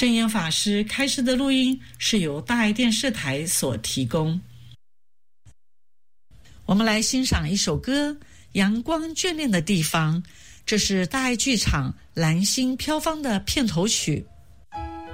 圣严法师开示的录音是由大爱电视台所提供。我们来欣赏一首歌《阳光眷恋的地方》，这是大爱剧场蓝星飘芳的片头曲。